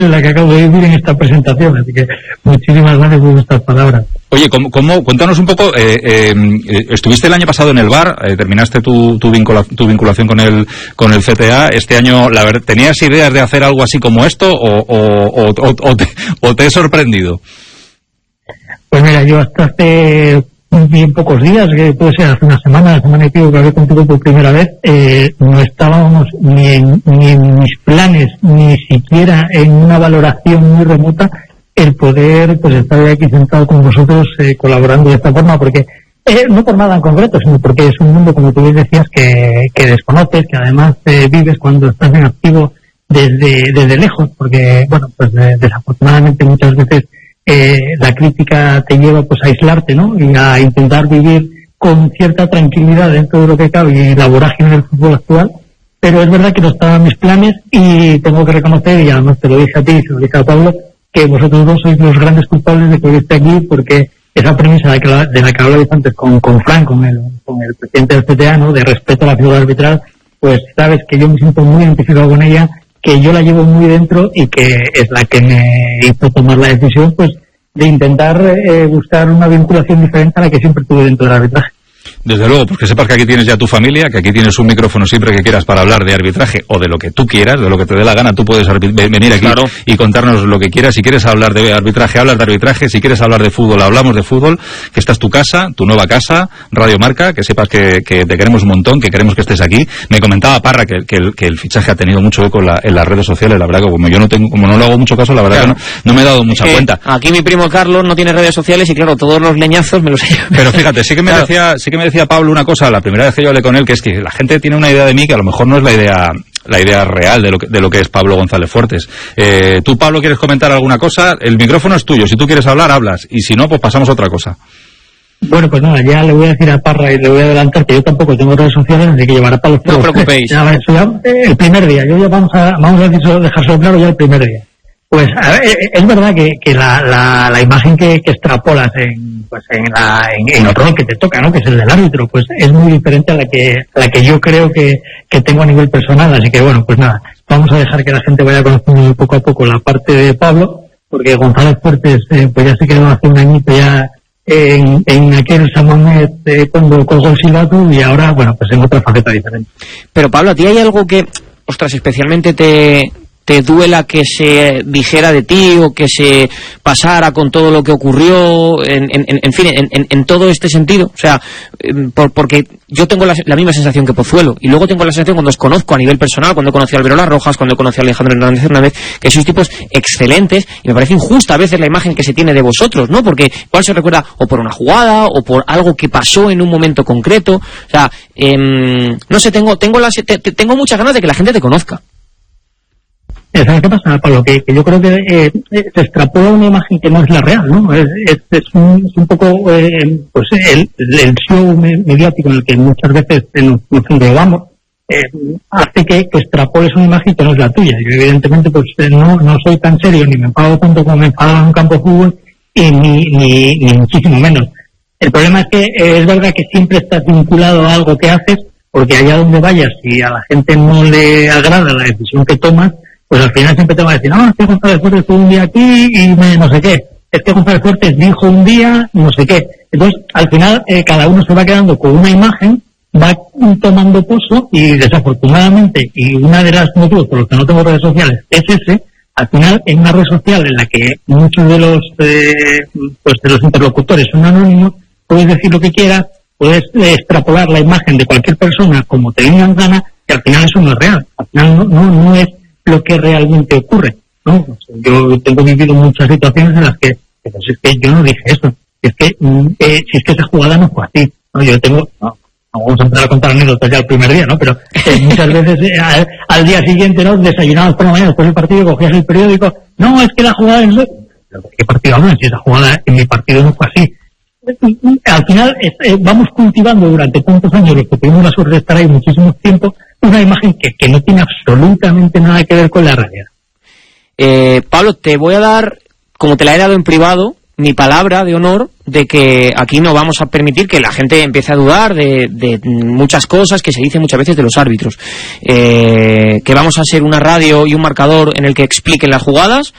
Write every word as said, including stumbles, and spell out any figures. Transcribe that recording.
la que acabo de decir en esta presentación, así que muchísimas gracias por estas palabras. Oye, ¿cómo, cómo, cuéntanos un poco, eh, eh, estuviste el año pasado en el V A R, eh, terminaste tu, tu, vincula, tu vinculación con el, con el C T A, este año, la verdad, ¿tenías ideas de hacer algo así como esto o, o, o, o, o, te, o te he sorprendido? Pues mira, yo hasta hace bien pocos días, que puede ser hace una semana, la semana y pico que hablé contigo por primera vez, eh, no estábamos ni en, ni en mis planes, ni siquiera en una valoración muy remota, el poder pues estar aquí sentado con vosotros eh, colaborando de esta forma, porque eh, no por nada en concreto, sino porque es un mundo, como tú bien decías, que, que desconoces, que además eh, vives cuando estás en activo desde, desde lejos, porque, bueno, pues eh, desafortunadamente muchas veces Eh, la crítica te lleva pues a aislarte, ¿no? Y a intentar vivir con cierta tranquilidad dentro de lo que cabe y la vorágine del fútbol actual, pero es verdad que no estaba en mis planes y tengo que reconocer, y además te lo dije a ti y se lo dije a Pablo, que vosotros dos sois los grandes culpables de que hoy esté aquí, porque esa premisa de, que la, de la que hablabais antes con, con Frank, con el, con el presidente del C T A, ¿no? De respeto a la figura arbitral, pues sabes que yo me siento muy identificado con ella, que yo la llevo muy dentro y que es la que me hizo tomar la decisión pues de intentar eh, buscar una vinculación diferente a la que siempre tuve dentro del arbitraje. Desde luego, pues que sepas que aquí tienes ya tu familia, que aquí tienes un micrófono siempre que quieras para hablar de arbitraje o de lo que tú quieras, de lo que te dé la gana. Tú puedes venir aquí, claro, y contarnos lo que quieras. Si quieres hablar de arbitraje, hablas de arbitraje. Si quieres hablar de fútbol, hablamos de fútbol. Que esta es tu casa, tu nueva casa, Radio Marca. Que sepas que, que te queremos un montón, que queremos que estés aquí. Me comentaba Parra que, que, el, que el fichaje ha tenido mucho eco en, la, en las redes sociales. La verdad que como yo no tengo, como no le hago mucho caso, la verdad, claro, que no, no me he dado mucha eh, cuenta. Aquí mi primo Carlos no tiene redes sociales y claro, todos los leñazos me los he... Pero fíjate, sí que me claro. decía, sí que me decía Pablo una cosa la primera vez que yo hablé con él, que es que la gente tiene una idea de mí que a lo mejor no es la idea la idea real de lo que, de lo que es Pablo González Fuertes. Eh, tú, Pablo, ¿quieres comentar alguna cosa? El micrófono es tuyo, si tú quieres hablar, hablas, y si no, pues pasamos a otra cosa. Bueno, pues nada, ya le voy a decir a Parra y le voy a adelantar que yo tampoco tengo redes sociales, así que llevará para los... No os preocupéis. Ya, eso ya, eh, el primer día, yo ya vamos a, vamos a dejárselo claro ya el primer día. Pues a ver, es verdad que, que la, la, la imagen que, que extrapolas en, pues en, la, en, en el rol que te toca, ¿no? Que es el del árbitro, pues es muy diferente a la que, a la que yo creo que, que tengo a nivel personal. Así que bueno, pues nada, vamos a dejar que la gente vaya conociendo poco a poco la parte de Pablo, porque González Fuertes, eh, pues ya se quedó hace un añito ya en, en aquel Samonet eh, cuando colgó el silbato, y ahora, bueno, pues en otra faceta diferente. Pero Pablo, ¿a ti hay algo que, ostras, especialmente te... te duela que se dijera de ti o que se pasara con todo lo que ocurrió, en, en, en fin, en, en, en todo este sentido? O sea, por, porque yo tengo la, la misma sensación que Pozuelo, y luego tengo la sensación cuando os conozco a nivel personal, cuando he conocido a Alberola Rojas, cuando he conocido a Alejandro Hernández Hernández, que sois tipos excelentes, y me parece injusta a veces la imagen que se tiene de vosotros, ¿no? Porque igual se recuerda o por una jugada o por algo que pasó en un momento concreto. O sea, eh, no sé, tengo, tengo, las, te, te, tengo muchas ganas de que la gente te conozca. ¿Sabes qué pasa, Pablo? Que, que yo creo que eh, se extrapola una imagen que no es la real, ¿no? Es, es, es, un, es un poco eh, pues el, el show mediático en el que muchas veces nos, nos englobamos, eh, hace que, que extrapoles una imagen que no es la tuya. Yo evidentemente pues no, no soy tan serio, ni me enfado tanto como me enfado en un campo de fútbol, y ni, ni, ni muchísimo menos. El problema es que eh, es verdad que siempre estás vinculado a algo que haces, porque allá donde vayas, si a la gente no le agrada la decisión que tomas, pues al final siempre te va a decir, no, es que González Fuertes estuvo un día aquí y me no sé qué, es que González Fuertes dijo un día no sé qué. Entonces, al final, eh, cada uno se va quedando con una imagen, va tomando pozo, y desafortunadamente, y una de las motivos por los que no tengo redes sociales es ese, al final, en una red social en la que muchos de los eh, pues de los interlocutores son anónimos, puedes decir lo que quieras, puedes eh, extrapolar la imagen de cualquier persona como te vengan gana, y al final eso no es real, al final no, no, no es lo que realmente ocurre, ¿no? Yo tengo vivido muchas situaciones en las que, pues es que yo no dije eso, es que eh, si es que esa jugada no fue así, ¿no? Yo tengo, no, no vamos a empezar a contar anécdotas ya el primer día, ¿no? Pero eh, muchas veces eh, al, al día siguiente, ¿no? Desayunabas por la mañana después del partido, cogías el periódico, no, es que la jugada es... ¿Qué partido hablan? Si esa jugada en mi partido no fue así. Al final eh, vamos cultivando durante tantos años, los que tuvimos la suerte de estar ahí muchísimo tiempo, una imagen que, que no tiene absolutamente nada que ver con la realidad. Eh, Pablo, te voy a dar, como te la he dado en privado, mi palabra de honor de que aquí no vamos a permitir que la gente empiece a dudar de, de muchas cosas que se dicen muchas veces de los árbitros. Eh, que vamos a ser una radio y un marcador en el que expliquen las jugadas,